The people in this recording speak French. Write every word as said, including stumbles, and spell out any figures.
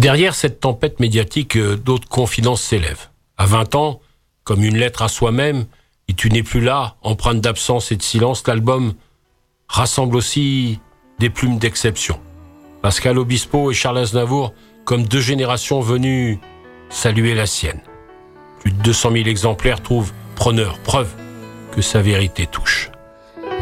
Derrière cette tempête médiatique, d'autres confidences s'élèvent. À vingt ans, comme une lettre à soi-même, et tu n'es plus là, empreinte d'absence et de silence, l'album rassemble aussi des plumes d'exception. Pascal Obispo et Charles Aznavour, comme deux générations venues saluer la sienne. Plus de deux cent mille exemplaires trouvent preneur, preuve que sa vérité touche.